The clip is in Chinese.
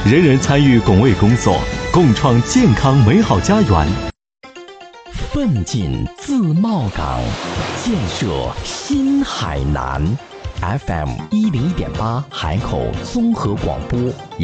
人人参与拱卫工作，共创健康美好家园。 奋进自贸港，建设新海南。FM101.8海口综合广播。